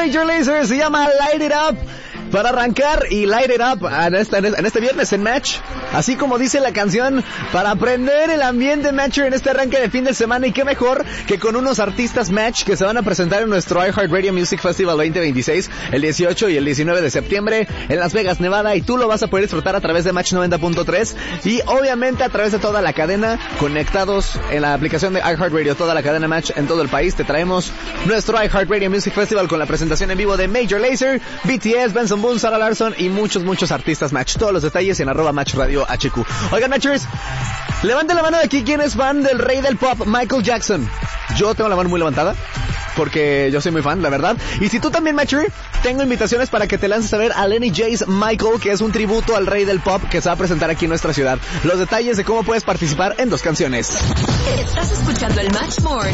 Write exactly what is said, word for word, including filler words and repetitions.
Major Lazer, se llama Light It Up. Para arrancar y light it up en este, en este viernes en Match, así como dice la canción, para aprender el ambiente Matcher en este arranque de fin de semana. Y qué mejor que con unos artistas Match que se van a presentar en nuestro iHeartRadio Music Festival veinte veintiséis el dieciocho y el diecinueve de septiembre en Las Vegas, Nevada, y tú lo vas a poder disfrutar a través de Match noventa punto tres y obviamente a través de toda la cadena, conectados en la aplicación de iHeartRadio, toda la cadena Match en todo el país. Te traemos nuestro iHeartRadio Music Festival con la presentación en vivo de Major Lazer, B T S, Benson Boone, Sarah Larson y muchos, muchos artistas Match. Todos los detalles en arroba Match Radio H Q. Oigan, Matchers, levanten la mano de aquí quien es fan del rey del pop, Michael Jackson. Yo tengo la mano muy levantada porque yo soy muy fan, la verdad. Y si tú también, Matcher, tengo invitaciones para que te lances a ver a Lenny J's Michael, que es un tributo al rey del pop que se va a presentar aquí en nuestra ciudad. Los detalles de cómo puedes participar en dos canciones. Estás escuchando el Match Morning.